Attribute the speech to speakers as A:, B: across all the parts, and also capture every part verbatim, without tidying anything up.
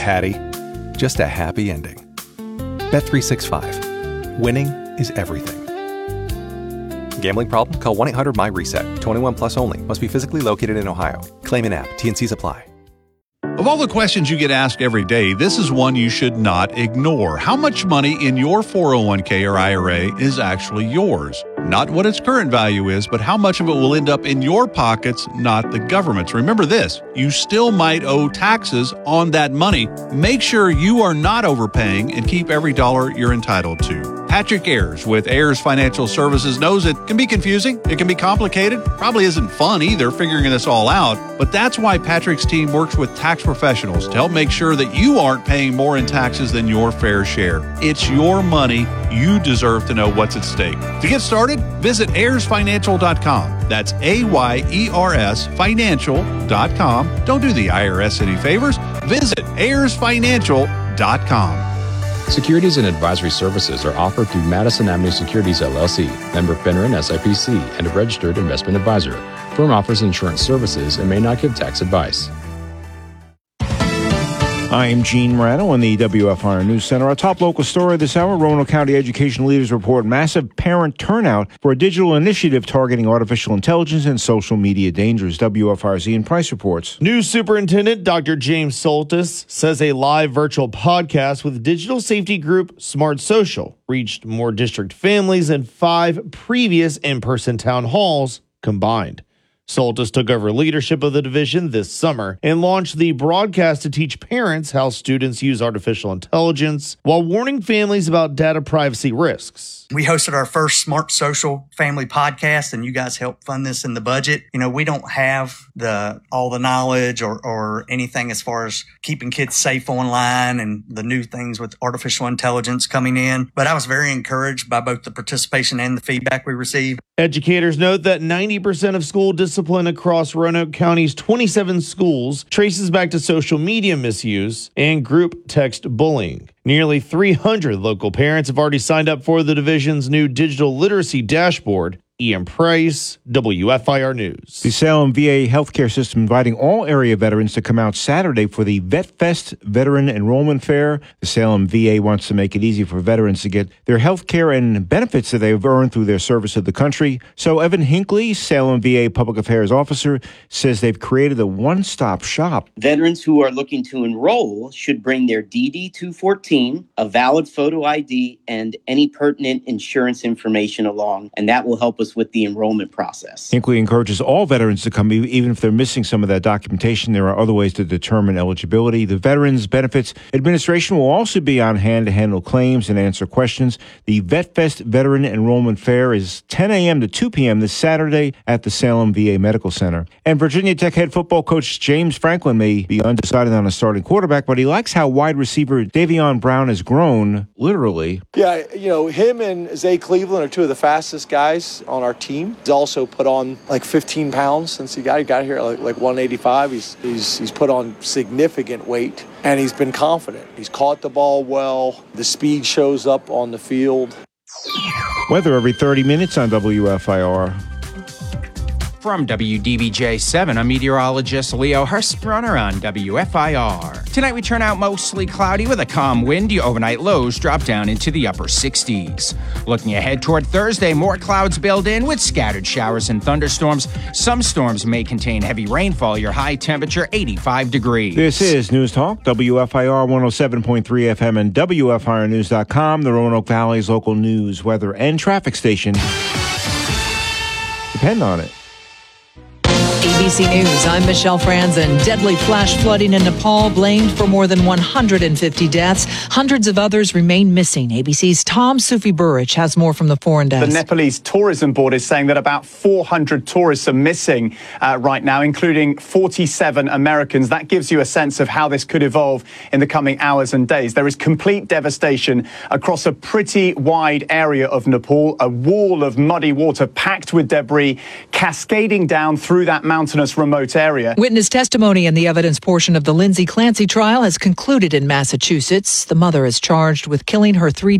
A: Patty. Just a happy ending. Bet three sixty-five. Winning is everything. Gambling problem? Call one eight hundred M Y reset. twenty-one plus only. Must be physically located in Ohio. Claim in app. T and Cs apply.
B: Of all the questions you get asked every day, this is one you should not ignore. How much money in your four oh one k or I R A is actually yours? Not what its current value is, but how much of it will end up in your pockets, not the government's. Remember this, you still might owe taxes on that money. Make sure you are not overpaying and keep every dollar you're entitled to. Patrick Ayers with Ayers Financial Services knows it can be confusing, it can be complicated, probably isn't fun either figuring this all out, but that's why Patrick's team works with tax professionals to help make sure that you aren't paying more in taxes than your fair share. It's your money. You deserve to know what's at stake. To get started, visit ayers financial dot com. That's A Y E R S financial dot com. Don't do the I R S any favors. Visit ayers financial dot com.
C: Securities and advisory services are offered through Madison Avenue Securities, L L C, member FINRA and S I P C, and a registered investment advisor. Firm offers insurance services and may not give tax advice.
D: I'm Gene Morano in the W F R News Center. Our top local story this hour, Roanoke County education leaders report massive parent turnout for a digital initiative targeting artificial intelligence and social media dangers. W F R's Ian Price reports.
E: New Superintendent Doctor James Soltis says a live virtual podcast with digital safety group Smart Social reached more district families than five previous in-person town halls combined. Soltis took over leadership of the division this summer and launched the broadcast to teach parents how students use artificial intelligence while warning families about data privacy risks.
F: We hosted our first Smart Social family podcast, and you guys helped fund this in the budget. You know, we don't have the all the knowledge or, or anything as far as keeping kids safe online and the new things with artificial intelligence coming in. But I was very encouraged by both the participation and the feedback we received.
E: Educators note that ninety percent of school discipline across Roanoke County's twenty-seven schools traces back to social media misuse and group text bullying. Nearly three hundred local parents have already signed up for the division's new digital literacy dashboard. Ian Price, W F I R News.
D: The Salem V A healthcare system inviting all area veterans to come out Saturday for the Vet Fest Veteran Enrollment Fair. The Salem V A wants to make it easy for veterans to get their health care and benefits that they've earned through their service to the country. So Evan Hinckley, Salem V A Public Affairs Officer, says they've created a one-stop shop.
G: Veterans who are looking to enroll should bring their D D two fourteen, a valid photo I D, and any pertinent insurance information along, and that will help us with the enrollment process.
D: Hinckley encourages all veterans to come, even if they're missing some of that documentation. There are other ways to determine eligibility. The Veterans Benefits Administration will also be on hand to handle claims and answer questions. The Vet Fest Veteran Enrollment Fair is ten a.m. to two p.m. this Saturday at the Salem V A Medical Center. And Virginia Tech head football coach James Franklin may be undecided on a starting quarterback, but he likes how wide receiver Davion Brown has grown, literally.
H: Yeah, you know, him and Zay Cleveland are two of the fastest guys on our team. He's also put on like fifteen pounds since he got, he got here, like, like one eighty-five. He's, he's, he's put on significant weight, and he's been confident. He's caught the ball well. The speed shows up on the field.
D: Weather every thirty minutes on W F I R.
I: From W D B J seven, I'm meteorologist Leo Hurstbrunner on W F I R. Tonight we turn out mostly cloudy with a calm wind. Your overnight lows drop down into the upper sixties. Looking ahead toward Thursday, more clouds build in with scattered showers and thunderstorms. Some storms may contain heavy rainfall. Your high temperature, eighty-five degrees.
D: This is News Talk, W F I R one oh seven point three F M and W F I R news dot com, the Roanoke Valley's local news, weather, and traffic station. Depend on it.
J: A B C News, I'm Michelle Franzen. Deadly flash flooding in Nepal blamed for more than one hundred fifty deaths. Hundreds of others remain missing. A B C's Tom Sufi Burrich has more from the foreign desk.
K: The Nepalese Tourism Board is saying that about four hundred tourists are missing uh, right now, including forty-seven Americans. That gives you a sense of how this could evolve in the coming hours and days. There is complete devastation across a pretty wide area of Nepal, a wall of muddy water packed with debris cascading down through that mountainous remote area.
J: Witness testimony in the evidence portion of the Lindsay Clancy trial has concluded in Massachusetts. The mother is charged with killing her three children in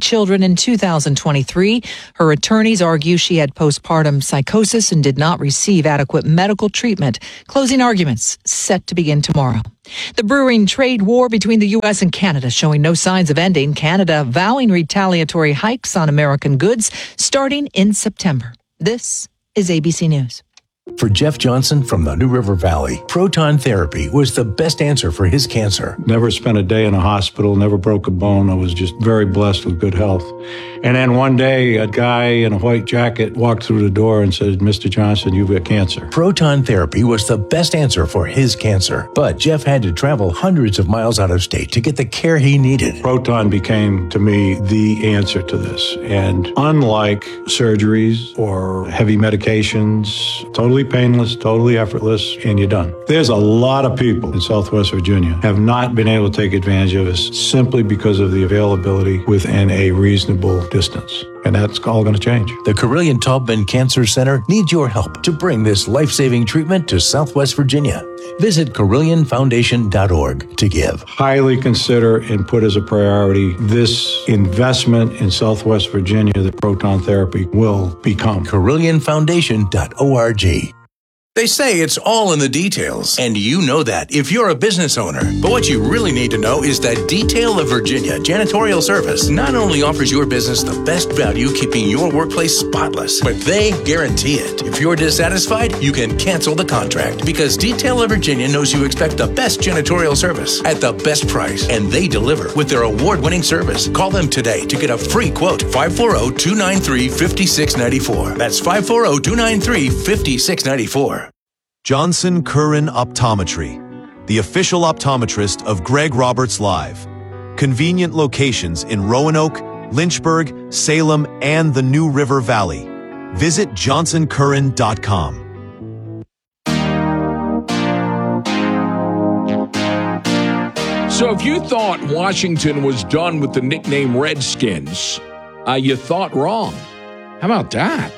J: in two thousand twenty-three. Her attorneys argue she had postpartum psychosis and did not receive adequate medical treatment. Closing arguments set to begin tomorrow. The brewing trade war between the U S and Canada showing no signs of ending. Canada vowing retaliatory hikes on American goods starting in September. This is A B C News.
L: For Jeff Johnson from the New River Valley, proton therapy was the best answer for his cancer.
M: Never spent a day in a hospital, never broke a bone. I was just very blessed with good health. And then one day, a guy in a white jacket walked through the door and said, Mister Johnson, you've got cancer.
L: Proton therapy was the best answer for his cancer. But Jeff had to travel hundreds of miles out of state to get the care he needed.
M: Proton became, to me, the answer to this. And unlike surgeries or heavy medications, totally painless, totally effortless, and you're done. There's a lot of people in Southwest Virginia have not been able to take advantage of this simply because of the availability within a reasonable distance. And that's all going to change.
L: The Carilion Taubman Cancer Center needs your help to bring this life-saving treatment to Southwest Virginia. Visit Carilion Foundation dot org to give.
M: Highly consider and put as a priority this investment in Southwest Virginia that proton therapy will become.
L: Carilion Foundation dot org. They say it's all in the details, and you know that if you're a business owner. But what you really need to know is that Detail of Virginia Janitorial Service not only offers your business the best value keeping your workplace spotless, but they guarantee it. If you're dissatisfied, you can cancel the contract because Detail of Virginia knows you expect the best janitorial service at the best price, and they deliver with their award-winning service. Call them today to get a free quote. five four zero, two nine three, five six nine four. That's five four zero, two nine three, five six nine four.
N: Johnson Curran Optometry, the official optometrist of Greg Roberts Live. Convenient locations in Roanoke, Lynchburg, Salem, and the New River Valley. Visit johnson curran dot com.
O: So if you thought Washington was done with the nickname Redskins, uh, you thought wrong. How about that?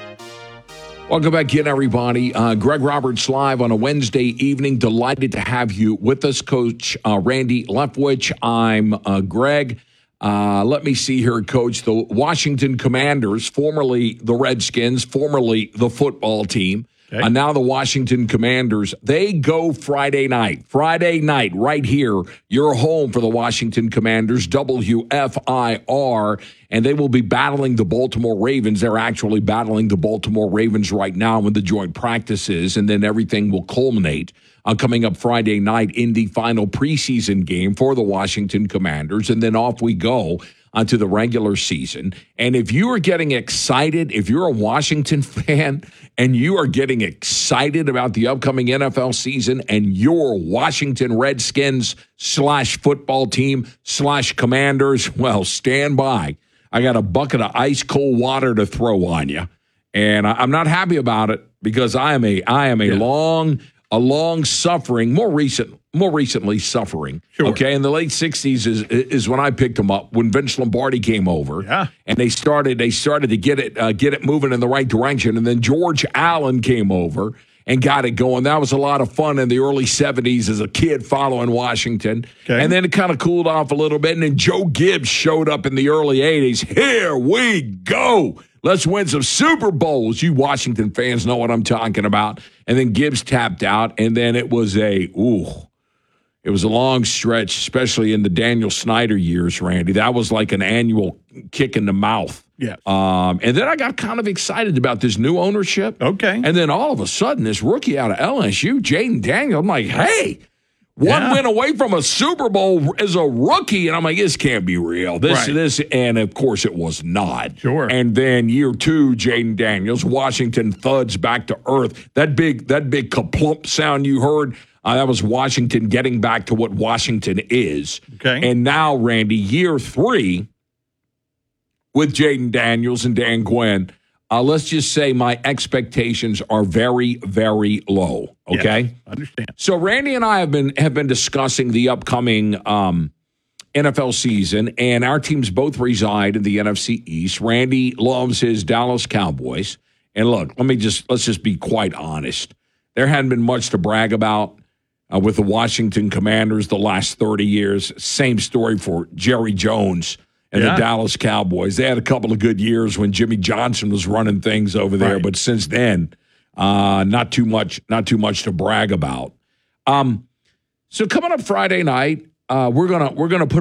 O: Welcome back in, everybody. Uh, Greg Roberts Live on a Wednesday evening. Delighted to have you with us, Coach uh, Randy Leftwich. I'm uh, Greg. Uh, let me see here, Coach. The Washington Commanders, formerly the Redskins, formerly the football team, okay. uh, now the Washington Commanders, they go Friday night. Friday night, right here, your home for the Washington Commanders, W F I R, and they will be battling the Baltimore Ravens. They're actually battling the Baltimore Ravens right now in the joint practices, and then everything will culminate uh, coming up Friday night in the final preseason game for the Washington Commanders, and then off we go onto the regular season. And if you are getting excited, if you're a Washington fan and you are getting excited about the upcoming N F L season and your Washington Redskins slash football team slash Commanders, well, stand by. I got a bucket of ice cold water to throw on you. And I'm not happy about it because I am a I am a yeah. long, a long suffering, more recent More recently suffering. Sure. Okay, in the late sixties is is when I picked them up, when Vince Lombardi came over. Yeah. And they started they started to get it uh, get it moving in the right direction. And then George Allen came over and got it going. That was a lot of fun in the early seventies as a kid following Washington. Okay. And then it kind of cooled off a little bit. And then Joe Gibbs showed up in the early eighties. Here we go. Let's win some Super Bowls. You Washington fans know what I'm talking about. And then Gibbs tapped out. And then it was a, ooh. It was a long stretch, especially in the Daniel Snyder years, Randy. That was like an annual kick in the mouth. Yeah. Um, and then I got kind of excited about this new ownership. Okay. And then all of a sudden, this rookie out of L S U, Jaden Daniel, I'm like, hey, one yeah. win away from a Super Bowl as a rookie. And I'm like, this can't be real. This, right. this, and of course it was not. Sure. And then year two, Jaden Daniels, Washington thuds back to earth. That big, that big kaplump sound you heard. Uh, that was Washington getting back to what Washington is. Okay. And now, Randy, year three with Jaden Daniels and Dan Quinn, uh, let's just say my expectations are very, very low. Okay? Yes, I understand. So Randy and I have been have been discussing the upcoming um, N F L season, and our teams both reside in the N F C East. Randy loves his Dallas Cowboys. And look, let me just let's just be quite honest. There hadn't been much to brag about. Uh, with the Washington Commanders the last thirty years. Same story for Jerry Jones and
P: Yeah.
O: the Dallas Cowboys. They had a couple of good years when Jimmy Johnson was running things over there,
P: Right.
O: but since then, uh, not too much, not too much to brag about. Um, so coming up Friday night, uh, we're gonna we're gonna put